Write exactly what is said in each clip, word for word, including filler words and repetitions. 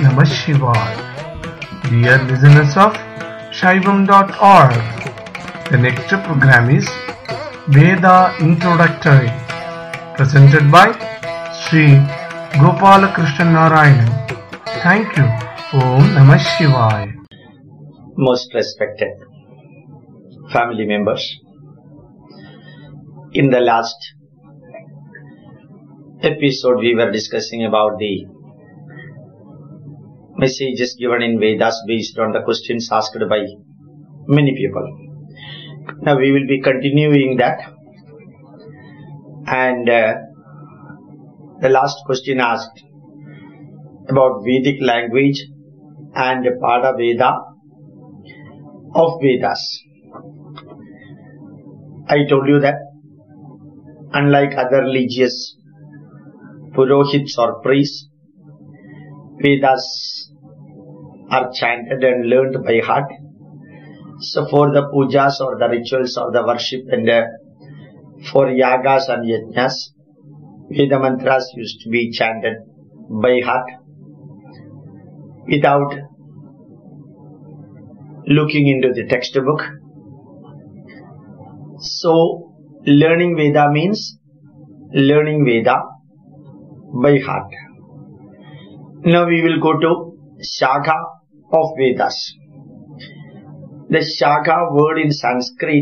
Namah Shivaya. Dear listeners of Shaivam dot org, the next program is Veda Introductory, presented by Sri Gopala Krishna Narayanan. Thank you. Om Namah Shivaya. Most respected family members, in the last episode we were discussing about the messages given in Vedas based on the questions asked by many people. Now we will be continuing that, and uh, the last question asked about Vedic language and Pada Veda of Vedas. I told you that unlike other religious Purohits or priests, Vedas are chanted and learned by heart. So for the pujas or the rituals or the worship and uh, for yagas and yajnas, Veda mantras used to be chanted by heart without looking into the textbook. So learning Veda means learning Veda by heart. Now we will go to Shakha of Vedas. The Shakha word in Sanskrit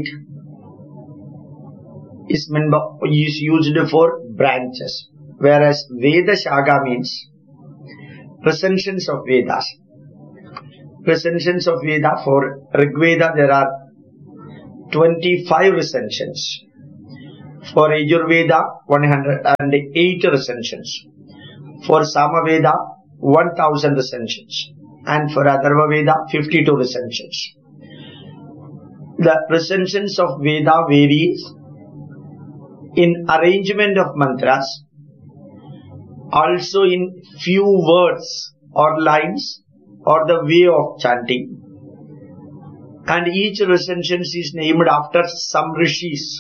is, meant by, is used for branches, whereas Veda Shakha means recensions of Vedas. Recensions of Veda, for Rig Veda there are twenty-five recensions. For Yajurveda, one hundred eight recensions. For Samaveda, one thousand recensions. And for Atharva Veda, fifty-two recensions. The recensions of Veda varies in arrangement of mantras, also in few words or lines or the way of chanting. And each recension is named after some rishis.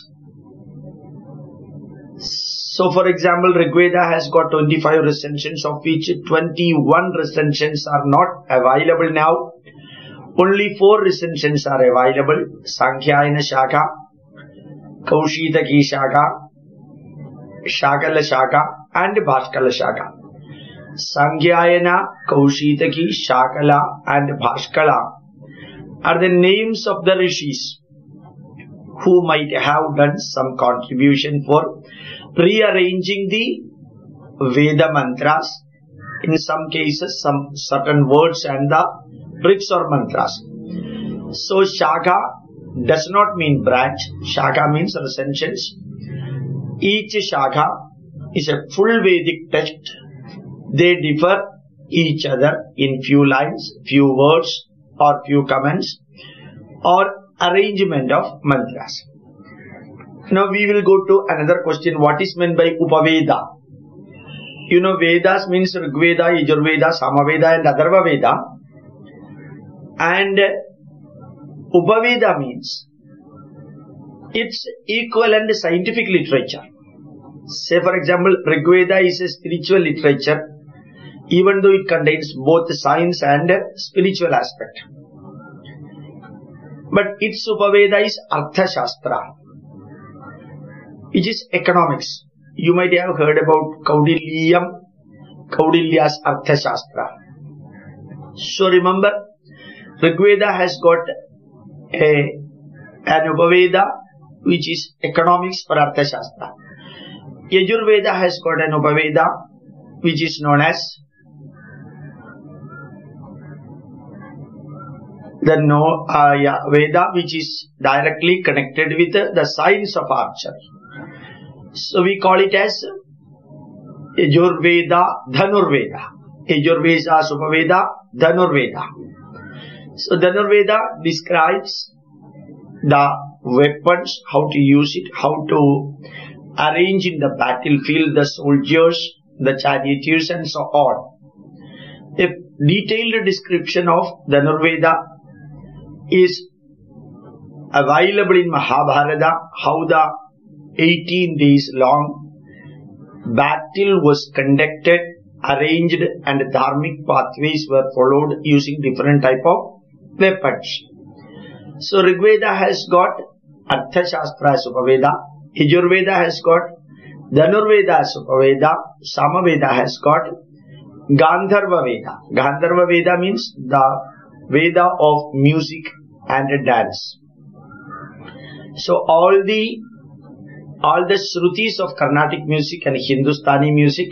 So for example, Rig Veda has got twenty-five recensions, of which twenty-one recensions are not available now. Only four recensions are available: Sankhyayana Shakha, Kaushitaki Shakha, Shakala Shakha and Bhaskala Shakha. Sankhyayana, Kaushitaki, Shakala and Bhaskala are the names of the rishis who might have done some contribution for rearranging the Veda mantras, in some cases some certain words and the rigs or mantras. So Shakha does not mean branch. Shakha means recensions. Each Shakha is a full Vedic text. They differ each other in few lines, few words or few comments or arrangement of mantras. Now we will go to another question. What is meant by Upaveda? You know, Vedas means Rig Veda, Yajurveda, Samaveda and Atharva Veda. And Upaveda means its equivalent scientific literature. Say for example, Rig Veda is a spiritual literature, even though it contains both science and spiritual aspect. But its Upaveda is Artha Shastra, which is economics. You might have heard about Kaudilyam, Kaudilya's Artha Shastra. So remember, Rig Veda has got a, an Upaveda which is economics for Artha Shastra. Yajurveda has got an Upaveda which is known as the no, uh, yeah, Veda, which is directly connected with uh, the science of archery. So we call it as Yajurveda, Dhanurveda. Yajurveda, Supaveda, Dhanurveda. So Dhanurveda describes the weapons, how to use it, how to arrange in the battlefield the soldiers, the charioteers and so on. A detailed description of Dhanurveda is available in Mahabharata, how the eighteen days long battle was conducted arranged and dharmic pathways were followed using different type of weapons. So Rigveda has got Arthashastra as Upaveda, Yajurveda has got Dhanurveda as Upaveda, Samaveda has got Gandharva Veda. Gandharva Veda means the Veda of music and dance. So all the all the Shrutis of Carnatic music and Hindustani music,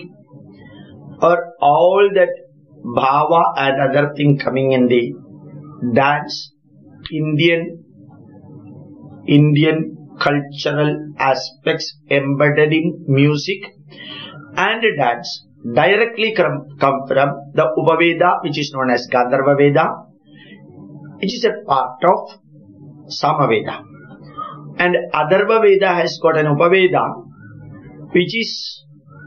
or all that bhava and other thing coming in the dance, Indian Indian cultural aspects embedded in music and dance directly come, come from the Upaveda, which is known as Gandharva Veda, which is a part of Samaveda. And Atharva Veda has got an Upaveda, which is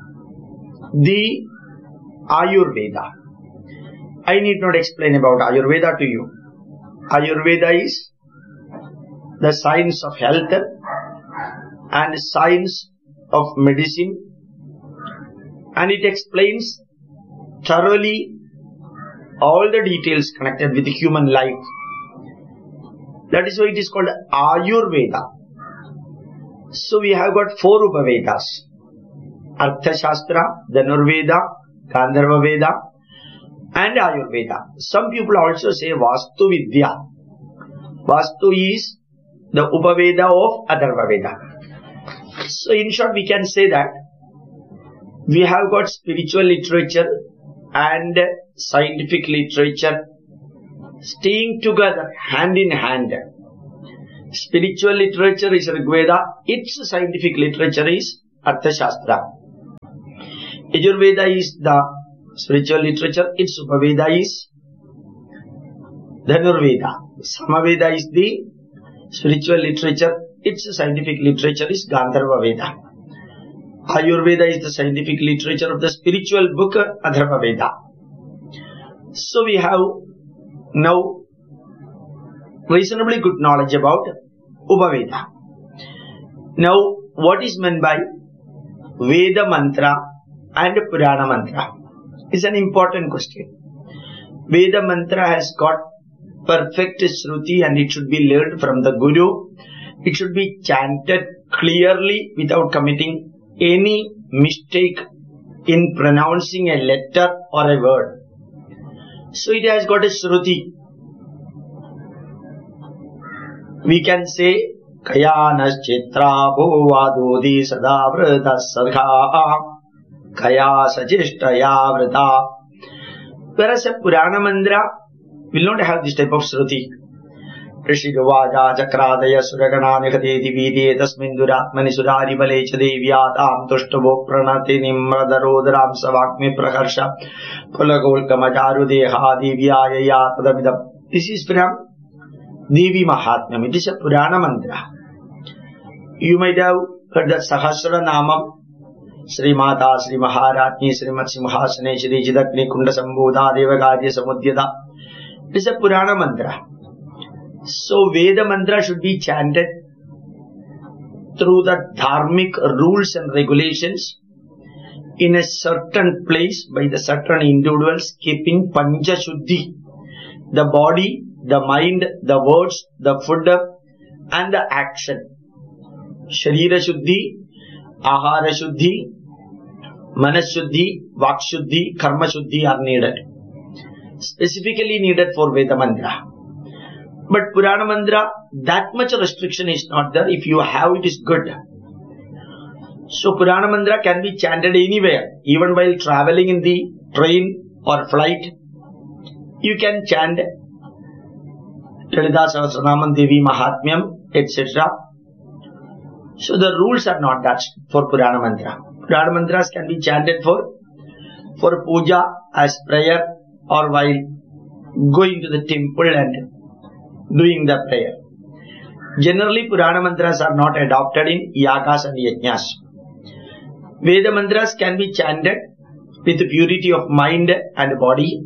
the Ayurveda. I need not explain about Ayurveda to you. Ayurveda is the science of health and science of medicine, and it explains thoroughly all the details connected with the human life. That is why it is called Ayurveda. So we have got four Upavedas: Arthashastra, Dhanurveda, Gandharva Veda and Ayurveda. Some people also say Vastu Vidya. Vastu is the Upaveda of Atharva Veda. So in short, we can say that we have got spiritual literature and scientific literature staying together hand in hand. Spiritual literature is Rigveda, its scientific literature is Arthashastra. Yajurveda is the spiritual literature, its Upaveda is Dhanurveda. Samaveda is the spiritual literature, its scientific literature is Gandharva Veda. Ayurveda is the scientific literature of the spiritual book Atharva Veda. So we have now reasonably good knowledge about Upaveda. Now, what is meant by Veda Mantra and Purana Mantra is an important question. Veda Mantra has got perfect Shruti and it should be learned from the Guru. It should be chanted clearly without committing any mistake in pronouncing a letter or a word. So it has got a Shruti. We can say Kayanas Chitra Bhovadodi Sadavrata Sarkha Kaya Sajishtaya Vrata. Whereas a Purana Mantra will not have this type of Shruti. Rishigavaja Chakradaya Suragana Nikadeti Vide Tasminduratmani Sudari Balecha Devyatam Tushtavo Pranati Nimradarodram Savakmi Prakarsha Pulagolka Majaru Deha Devyaya Tadamida. This is from Devi Mahatmyam. It is a Purana Mantra. You might have heard that Sahasra Namam Sri Mata, Sri Maharatni, Sri Matsimhasane, Shri Jidakni, Kunda Sambodha, Devagadya Samudyada. It is a Purana Mantra. So Veda Mantra should be chanted through the dharmic rules and regulations in a certain place by the certain individuals, keeping Pancha Shuddhi, the body, the mind, the words, the food and the action. Sharira Shuddhi, Ahara Shuddhi, Manas Shuddhi, Vak Shuddhi, Karma Shuddhi are needed. Specifically needed for Veda Mantra. But Purana Mantra, that much restriction is not there. If you have, it is good. So Purana Mantra can be chanted anywhere. Even while traveling in the train or flight, you can chant Lalita Sahasranamam, Devi Mahatmyam, et cetera. So the rules are not that for Purana Mantra. Purana Mantras can be chanted for, for puja as prayer or while going to the temple and doing the prayer. Generally, Purana Mantras are not adopted in yagas and yajnas. Veda Mantras can be chanted with purity of mind and body.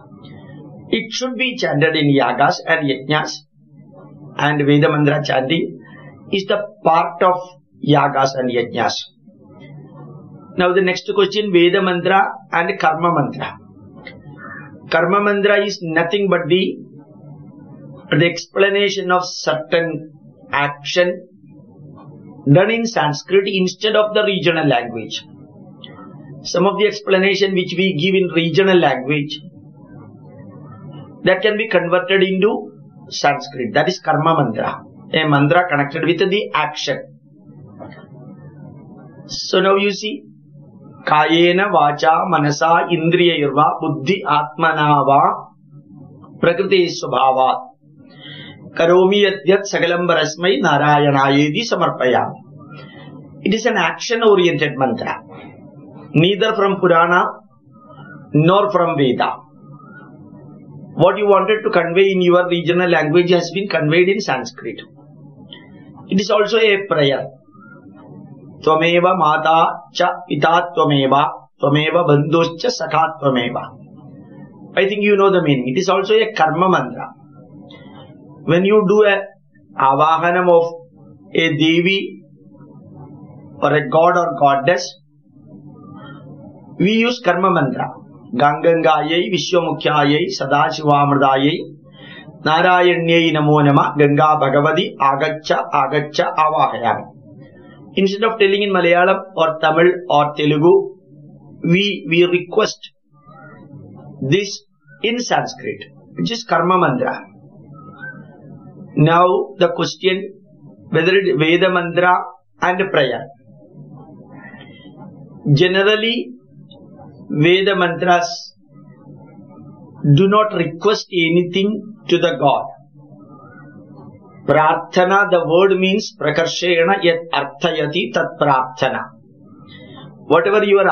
It should be chanted in yagas and yajnas, and Veda Mantra chanting is the part of yagas and yajnas. Now the next question, Veda mantra and Karma mantra. Karma mantra is nothing but the, the explanation of certain action done in Sanskrit instead of the regional language. Some of the explanation which we give in regional language, that can be converted into Sanskrit. That is Karma mantra. A mantra connected with the action. So now you see, Kayena vacha manasa indriyayurva buddhi atmanava prakriti svabhavat karomi yadyat sagalam barasmai narayanayedi samarpayami. It is an action oriented mantra. Neither from Purana nor from Veda. What you wanted to convey in your regional language has been conveyed in Sanskrit. It is also a prayer. Tvameva mata cha pita tvameva tvameva bandhuscha sakha tvameva. I think you know the meaning. It is also a karma mantra. When you do a avahanam of a devi or a god or goddess, we use karma mantra. Gangangayai Vishwamukhyayai Sadashivamridayai Narayanyai Namo Nama Ganga Bhagavadi Agacha Agacha Avahayami. Instead of telling in Malayalam or Tamil or Telugu, we, we request this in Sanskrit, which is Karma mantra. Now the question, whether it is Veda mantra and prayer. Generally, Veda mantras do not request anything to the God. Prarthana, the word means prakarshena yat arthayati tat prarthana. Whatever you are